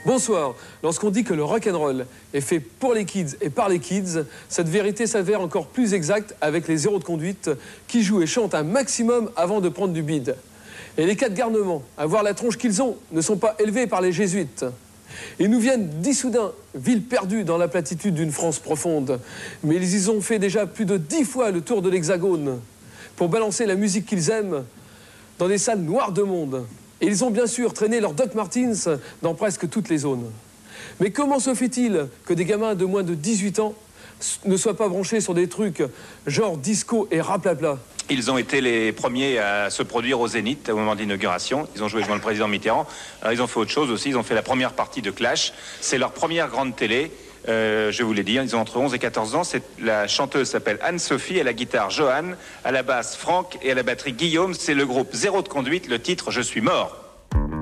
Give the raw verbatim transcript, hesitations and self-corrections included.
Bonsoir. Lorsqu'on dit que le rock'n'roll est fait pour les kids et par les kids, cette vérité s'avère encore plus exacte avec les zéros de conduite qui jouent et chantent un maximum avant de prendre du bide. Et les quatre garnements, à voir la tronche qu'ils ont, ne sont pas élevés par les jésuites. Ils nous viennent d'Issoudun, ville perdue dans la platitude d'une France profonde. Mais ils y ont fait déjà plus de dix fois le tour de l'Hexagone pour balancer la musique qu'ils aiment dans des salles noires de monde. Et ils ont bien sûr traîné leur Doc Martens dans presque toutes les zones. Mais comment se fait-il que des gamins de moins de dix-huit ans ne soient pas branchés sur des trucs genre disco et raplapla? Ils ont été les premiers à se produire au Zénith au moment de l'inauguration. Ils ont joué devant le président Mitterrand. Alors ils ont fait autre chose aussi. Ils ont fait la première partie de Clash. C'est leur première grande télé. Euh, je vous l'ai dit, ils ont entre onze et quatorze ans. C'est, la chanteuse s'appelle Anne-Sophie, à la guitare Johan, à la basse Franck et à la batterie Guillaume. C'est le groupe Zéro de conduite, le titre « Je suis mort ».